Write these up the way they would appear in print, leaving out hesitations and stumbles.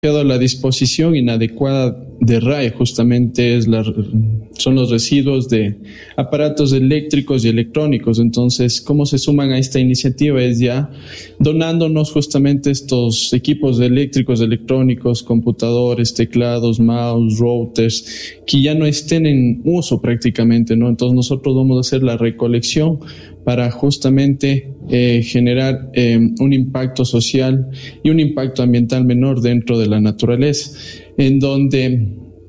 la disposición inadecuada de RAE, justamente son los residuos de aparatos eléctricos y electrónicos. Entonces, ¿cómo se suman a esta iniciativa? Es ya donándonos justamente estos equipos eléctricos, electrónicos, computadores, teclados, mouse, routers, que ya no estén en uso prácticamente, ¿no? Entonces nosotros vamos a hacer la recolección para justamente generar un impacto social y un impacto ambiental menor dentro de la naturaleza, en donde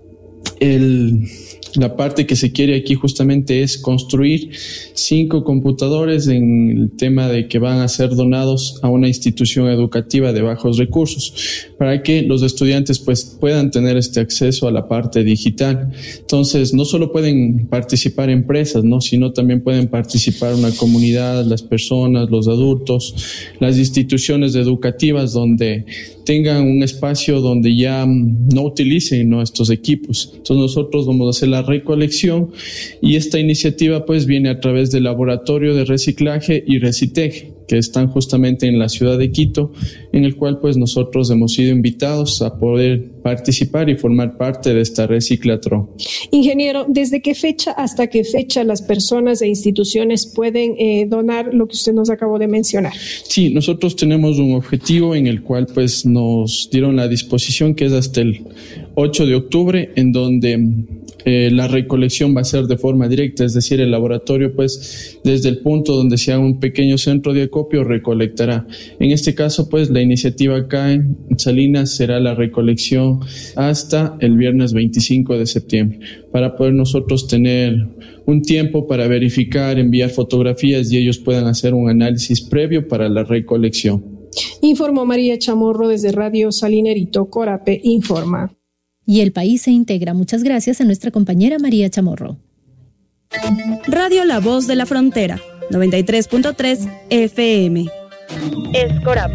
la parte que se quiere aquí justamente es construir 5 computadores en el tema de que van a ser donados a una institución educativa de bajos recursos para que los estudiantes pues puedan tener este acceso a la parte digital. Entonces no solo pueden participar empresas, ¿no?, sino también pueden participar una comunidad, las personas, los adultos, las instituciones educativas donde tengan un espacio donde ya no utilicen, ¿no?, estos equipos. Entonces nosotros vamos a hacer la recolección y esta iniciativa pues viene a través del Laboratorio de Reciclaje y Recitec, que están justamente en la ciudad de Quito, en el cual pues nosotros hemos sido invitados a poder participar y formar parte de esta reciclatron. Ingeniero, ¿desde qué fecha hasta qué fecha las personas e instituciones pueden donar lo que usted nos acabó de mencionar? Sí, nosotros tenemos un objetivo en el cual pues nos dieron la disposición, que es hasta el 8 de octubre, en donde la recolección va a ser de forma directa, es decir, el laboratorio pues desde el punto donde se haga un pequeño centro de acopio recolectará. En este caso pues la iniciativa acá en Salinas será la recolección hasta el viernes 25 de septiembre para poder nosotros tener un tiempo para verificar, enviar fotografías y ellos puedan hacer un análisis previo para la recolección. Informó María Chamorro desde Radio Salinerito. Corape informa. Y el país se integra. Muchas gracias a nuestra compañera María Chamorro. Radio La Voz de la Frontera, 93.3 FM. Es Corape.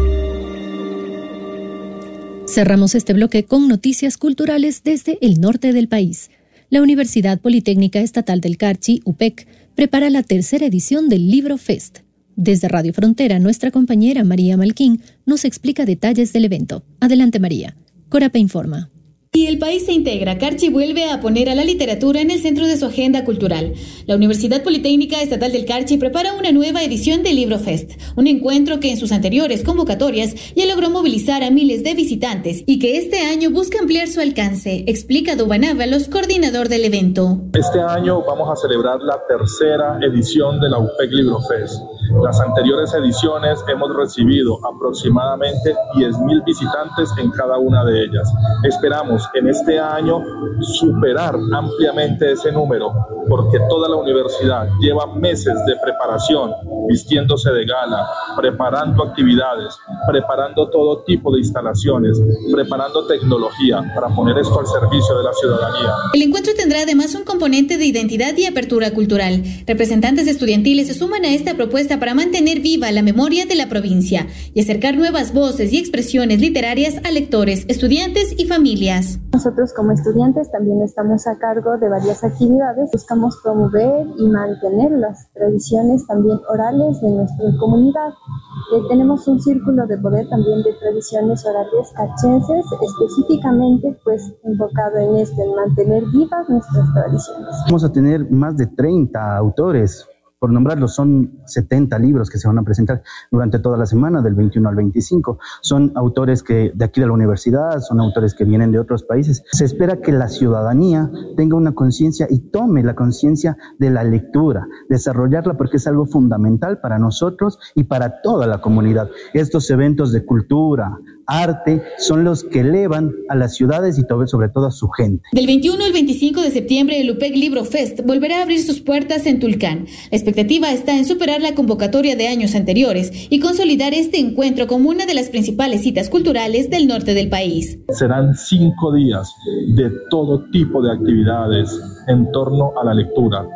Cerramos este bloque con noticias culturales desde el norte del país. La Universidad Politécnica Estatal del Carchi, UPEC, prepara la tercera edición del Libro Fest. Desde Radio Frontera, nuestra compañera María Malquín nos explica detalles del evento. Adelante, María. Corape informa. Y el país se integra. Carchi vuelve a poner a la literatura en el centro de su agenda cultural. La Universidad Politécnica Estatal del Carchi prepara una nueva edición del Libro Fest, un encuentro que en sus anteriores convocatorias ya logró movilizar a miles de visitantes y que este año busca ampliar su alcance, explica Duván Ábalos, coordinador del evento. Este año vamos a celebrar la tercera edición de la UPEC Libro Fest. Las anteriores ediciones hemos recibido aproximadamente 10,000 visitantes en cada una de ellas. Esperamos en este año superar ampliamente ese número, porque toda la universidad lleva meses de preparación, vistiéndose de gala, preparando actividades, preparando todo tipo de instalaciones, preparando tecnología para poner esto al servicio de la ciudadanía. El encuentro tendrá además un componente de identidad y apertura cultural. Representantes estudiantiles se suman a esta propuesta para mantener viva la memoria de la provincia y acercar nuevas voces y expresiones literarias a lectores, estudiantes y familias. Nosotros como estudiantes también estamos a cargo de varias actividades. Buscamos promover y mantener las tradiciones también orales de nuestra comunidad. Tenemos un círculo de poder también de tradiciones orales carchenses, específicamente pues enfocado en en mantener vivas nuestras tradiciones. Vamos a tener más de 30 autores. Por nombrarlos, son 70 libros que se van a presentar durante toda la semana, del 21 al 25. Son autores que de aquí de la universidad, son autores que vienen de otros países. Se espera que la ciudadanía tenga una conciencia y tome la conciencia de la lectura, desarrollarla porque es algo fundamental para nosotros y para toda la comunidad. Estos eventos de cultura, arte, son los que elevan a las ciudades y sobre todo a su gente. Del 21 al 25 de septiembre, el UPEC Libro Fest volverá a abrir sus puertas en Tulcán. La expectativa está en superar la convocatoria de años anteriores y consolidar este encuentro como una de las principales citas culturales del norte del país. Serán 5 días de todo tipo de actividades en torno a la lectura,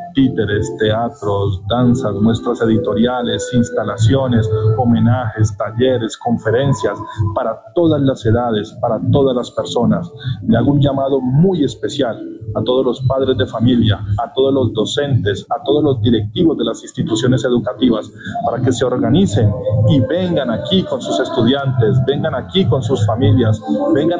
títeres, teatros, danzas, muestras editoriales, instalaciones, homenajes, talleres, conferencias para todas las edades, para todas las personas. Le hago un llamado muy especial a todos los padres de familia, a todos los docentes, a todos los directivos de las instituciones educativas, para que se organicen y vengan aquí con sus estudiantes, vengan aquí con sus familias, vengan